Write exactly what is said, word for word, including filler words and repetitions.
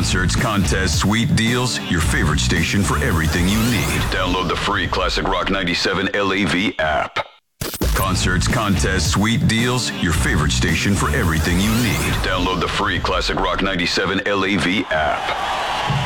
Concerts, contests, sweet deals, your favorite station for everything you need. Download the free Classic Rock ninety-seven L A V app. Concerts, contests, sweet deals, your favorite station for everything you need. Download the free Classic Rock ninety-seven L A V app.